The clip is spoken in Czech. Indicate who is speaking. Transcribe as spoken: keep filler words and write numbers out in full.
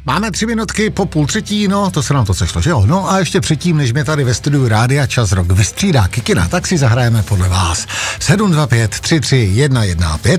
Speaker 1: Máme tři minutky po půl třetí, no to se nám to sešlo, že jo? No a ještě předtím, než mě tady ve studiu Rádia Čas Rock vystřídá Kikina, tak si zahrajeme podle vás. sedm dva pět tři tři jedna jedna pět